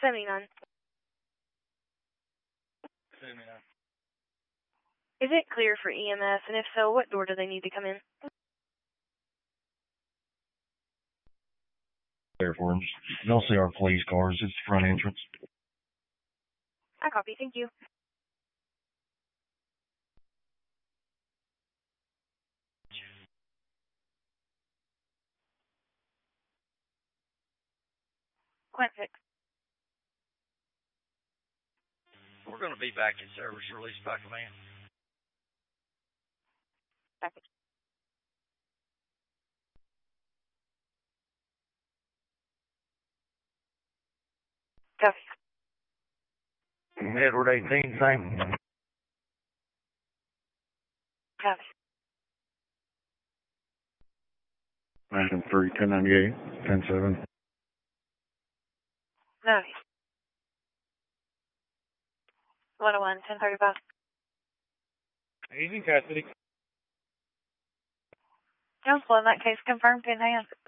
79. 79. Is it clear for EMS? And if so, what door do they need to come in? Clear for them. They'll see our police cars. It's the front entrance. I copy. Thank you. Quint 6. We're going to be back in service, released by command. Package. Copy. Edward 18, same. Copy. Madam 3, 1098, 10-7. Copy. 101, 1035. He's in custody. Counsel, in that case, confirmed in hand.